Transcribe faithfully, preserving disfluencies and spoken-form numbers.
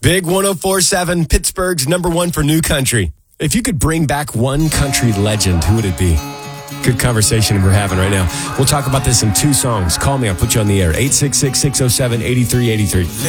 Big one oh four point seven, Pittsburgh's number one for new country. If you could bring back one country legend, who would it be? Good conversation we're having right now. We'll talk about this in two songs. Call me. I'll put you on the air. eight six six, six oh seven, eight three eight three.